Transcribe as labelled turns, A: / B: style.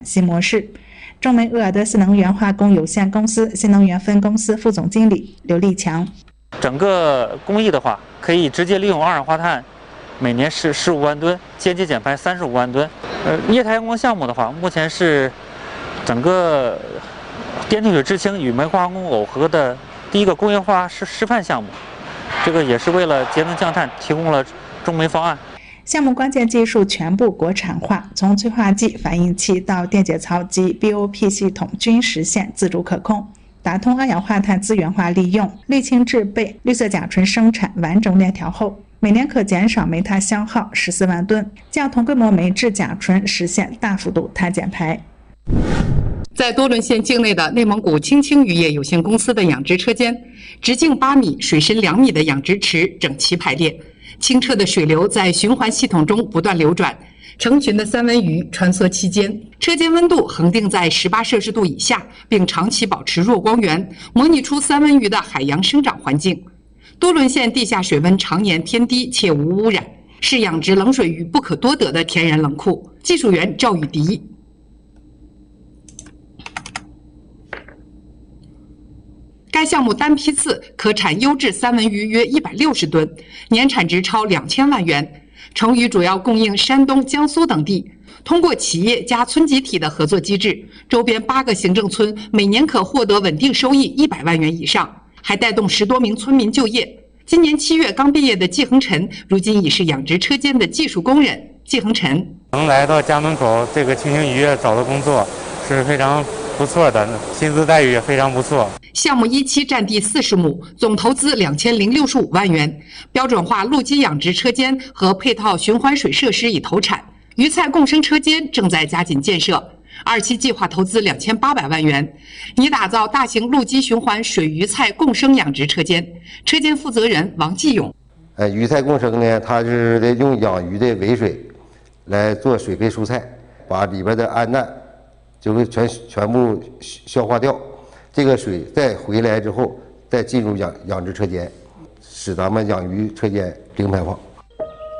A: 新模式。中煤鄂尔多斯能源化工有限公司新能源分公司副总经理刘立强：
B: 整个工艺的话，可以直接利用二氧化碳，每年是15万吨，间接减排35万吨。液态阳光项目的话，目前是整个电气水制氢与煤化工耦合的第一个工业化示范项目，这个也是为了节能降碳提供了中煤方案。
A: 项目关键技术全部国产化，从催化剂、反应器到电解槽及 BOP 系统均实现自主可控，打通二氧化碳资源化利用、沥青制备、绿色甲醇生产完整链条后，每年可减少煤炭消耗14万吨，较同规模煤制甲醇实现大幅度碳减排。
C: 在多伦县境内的内蒙古青青渔业有限公司的养殖车间，直径8米、水深2米的养殖池整齐排列，清澈的水流在循环系统中不断流转，成群的三文鱼穿梭期间，车间温度恒定在18摄氏度以下，并长期保持弱光源，模拟出三文鱼的海洋生长环境。多伦县地下水温常年偏低且无污染，是养殖冷水鱼不可多得的天然冷库。技术员赵雨迪。该项目单批次可产优质三文鱼约160吨，年产值超2000万元。成鱼主要供应山东、江苏等地。通过企业加村集体的合作机制，周边8个行政村每年可获得稳定收益100万元以上，还带动10多名村民就业。今年7月刚毕业的季恒晨，如今已是养殖车间的技术工人。季恒晨
D: 能来到家门口这个青青渔业找到工作是非常不错的，薪资待遇也非常不错。
C: 项目1期占地40亩，总投资2065万元，标准化陆基养殖车间和配套循环水设施已投产，鱼菜共生车间正在加紧建设。2期计划投资2800万元，拟打造大型陆基循环水鱼菜共生养殖车间。车间负责人王继勇：
E: 鱼菜共生呢，它是得用养鱼的尾水来做水培蔬菜，把里边的氨氮就会全部消化掉，这个水再回来之后，再进入养殖车间，使咱们养鱼车间零排放。